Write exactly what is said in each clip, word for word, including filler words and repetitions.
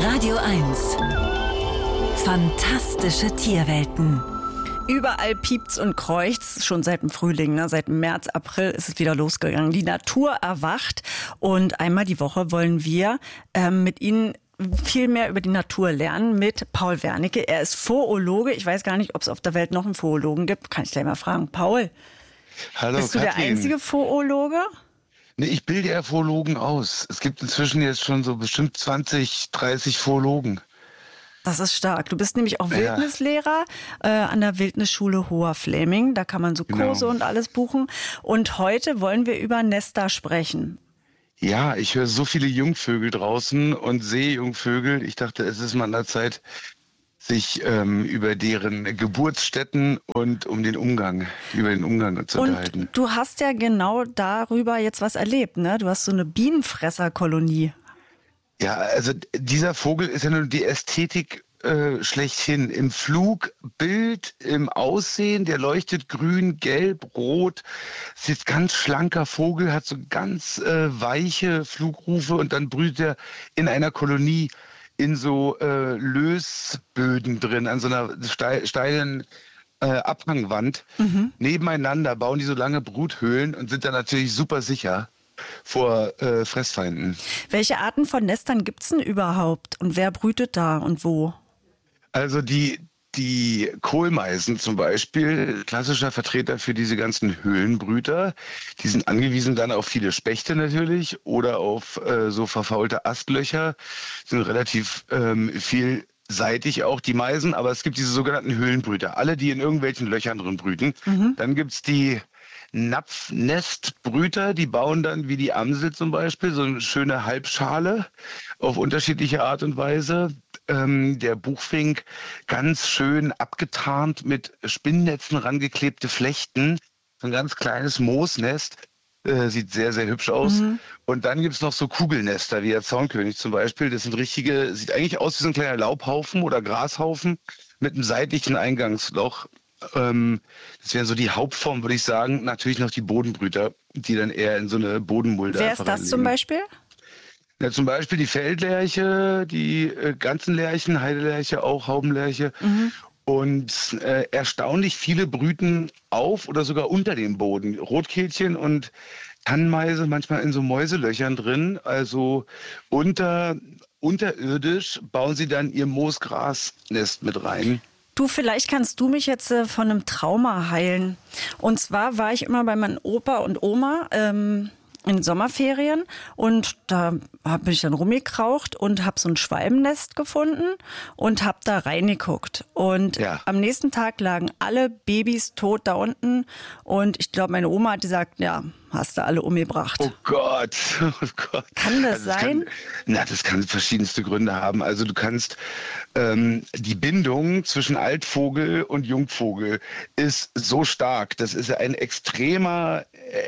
Radio eins. Fantastische Tierwelten. Überall piept's und kreucht's, schon seit dem Frühling, ne? Seit März, April ist es wieder losgegangen. Die Natur erwacht und einmal die Woche wollen wir ähm, mit Ihnen viel mehr über die Natur lernen mit Paul Wernicke. Er ist Zoologe. Ich weiß gar nicht, ob es auf der Welt noch einen Zoologen gibt. Kann ich gleich mal fragen. Paul, Hallo, bist du Katrin. der einzige Zoologe? Nee, ich bilde ja Zoologen aus. Es gibt inzwischen jetzt schon so bestimmt zwanzig, dreißig Zoologen. Das ist stark. Du bist nämlich auch Ja. Wildnislehrer äh, an der Wildnisschule Hoher Fläming. Da kann man so Kurse Genau. und alles buchen. Und heute wollen wir über Nester sprechen. Ja, ich höre so viele Jungvögel draußen und sehe Jungvögel. Ich dachte, es ist mal an der Zeit, sich ähm, über deren Geburtsstätten und um den Umgang, über den Umgang zu unterhalten. Und du hast ja genau darüber jetzt was erlebt, ne? Du hast so eine Bienenfresserkolonie. Ja, also dieser Vogel ist ja nur die Ästhetik äh, schlechthin. Im Flugbild, im Aussehen, der leuchtet grün, gelb, rot. Es ist ein ganz schlanker Vogel, hat so ganz äh, weiche Flugrufe und dann brütet er in einer Kolonie in so äh, Lösböden drin, an so einer steil, steilen äh, Abhangwand. Mhm. Nebeneinander bauen die so lange Bruthöhlen und sind dann natürlich super sicher vor äh, Fressfeinden. Welche Arten von Nestern gibt's denn überhaupt? Und wer brütet da und wo? Also die, die Kohlmeisen zum Beispiel, klassischer Vertreter für diese ganzen Höhlenbrüter, die sind angewiesen dann auf viele Spechte natürlich oder auf äh, so verfaulte Astlöcher, sind relativ ähm, vielseitig auch die Meisen, aber es gibt diese sogenannten Höhlenbrüter, alle, die in irgendwelchen Löchern drin brüten. Mhm. Dann gibt's die Napfnestbrüter, die bauen dann wie die Amsel zum Beispiel so eine schöne Halbschale auf unterschiedliche Art und Weise. Ähm, der Buchfink ganz schön abgetarnt mit Spinnnetzen rangeklebte Flechten, so ein ganz kleines Moosnest. Äh, sieht sehr, sehr hübsch aus. Mhm. Und dann gibt's noch so Kugelnester, wie der Zaunkönig zum Beispiel. Das sind richtige, sieht eigentlich aus wie so ein kleiner Laubhaufen oder Grashaufen mit einem seitlichen Eingangsloch. Ähm, das wären so die Hauptform, würde ich sagen. Natürlich noch die Bodenbrüter, die dann eher in so eine Bodenmulde Wer ist das reinlegen. zum Beispiel? Ja, zum Beispiel die Feldlerche, die äh, ganzen Lerchen, Heidelerche, auch Haubenlerche. Mhm. Und äh, erstaunlich viele brüten auf oder sogar unter dem Boden. Rotkehlchen und Tannenmeise manchmal in so Mäuselöchern drin. Also unter, unterirdisch bauen sie dann ihr Moosgrasnest mit rein. Du, vielleicht kannst du mich jetzt äh, von einem Trauma heilen. Und zwar war ich immer bei meinem Opa und Oma ähm, in Sommerferien und da bin ich dann rumgekraucht und habe so ein Schwalbennest gefunden und habe da reingeguckt. Und Ja. am nächsten Tag lagen alle Babys tot da unten und ich glaube, meine Oma hat gesagt, ja, hast du alle umgebracht. Oh Gott, oh Gott. Kann das Also es sein? Kann, na, das kann verschiedenste Gründe haben. Also du kannst, ähm, die Bindung zwischen Altvogel und Jungvogel ist so stark. Das ist ein extremer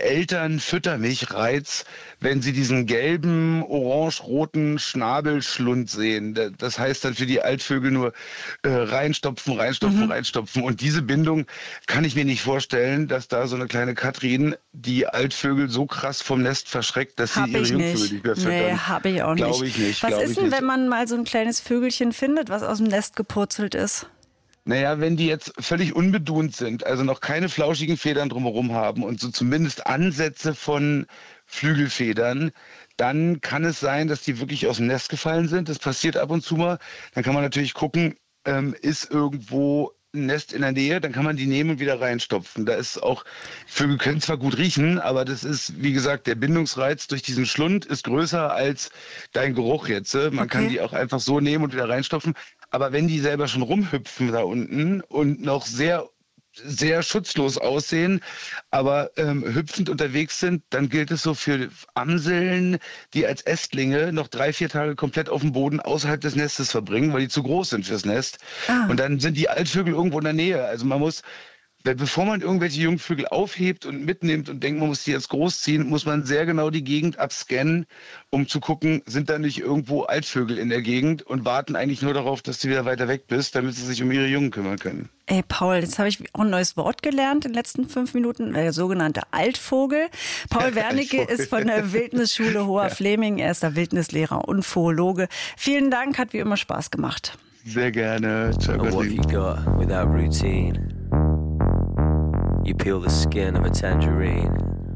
Eltern-Fütter-mich-Reiz, wenn sie diesen gelben, orange-roten Schnabelschlund sehen. Das heißt dann für die Altvögel nur äh, reinstopfen, reinstopfen, mhm. reinstopfen. Und diese Bindung kann ich mir nicht vorstellen, dass da so eine kleine Katrin die Altvögel so krass vom Nest verschreckt, dass sie Hab ihre ich Jungvögel nicht. nicht mehr füttern. Nee, habe ich auch nicht. Glaube ich nicht. Was glaub ist ich denn, nicht. wenn man mal so ein kleines Vögelchen findet, was aus dem Nest gepurzelt ist? Naja, wenn die jetzt völlig unbeduhnt sind, also noch keine flauschigen Federn drumherum haben und so zumindest Ansätze von Flügelfedern, dann kann es sein, dass die wirklich aus dem Nest gefallen sind. Das passiert ab und zu mal. Dann kann man natürlich gucken, ähm, ist irgendwo ein Nest in der Nähe, dann kann man die nehmen und wieder reinstopfen. Da ist auch, Vögel können zwar gut riechen, aber das ist, wie gesagt, der Bindungsreiz durch diesen Schlund ist größer als dein Geruch jetzt. Man Okay. kann die auch einfach so nehmen und wieder reinstopfen. Aber wenn die selber schon rumhüpfen da unten und noch sehr sehr schutzlos aussehen, aber ähm, hüpfend unterwegs sind, dann gilt es so für Amseln, die als Ästlinge noch drei, vier Tage komplett auf dem Boden außerhalb des Nestes verbringen, weil die zu groß sind fürs Nest. Ah. Und dann sind die Altvögel irgendwo in der Nähe. Also man muss Weil bevor man irgendwelche Jungvögel aufhebt und mitnimmt und denkt, man muss die jetzt großziehen, muss man sehr genau die Gegend abscannen, um zu gucken, sind da nicht irgendwo Altvögel in der Gegend und warten eigentlich nur darauf, dass du wieder weiter weg bist, damit sie sich um ihre Jungen kümmern können. Ey, Paul, jetzt habe ich auch ein neues Wort gelernt in den letzten fünf Minuten, der sogenannte Altvogel. Paul Wernicke ist von der Wildnisschule Hoher ja. Fleming. Er ist der Wildnislehrer und Zoologe. Vielen Dank, hat wie immer Spaß gemacht. Sehr gerne. Ciao, what have you got without routine? You peel the skin of a tangerine,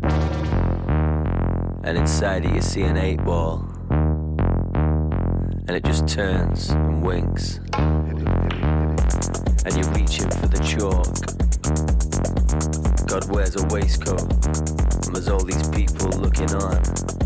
and inside it you see an eight ball, and it just turns and winks, and you're reaching for the chalk. God wears a waistcoat, and there's all these people looking on.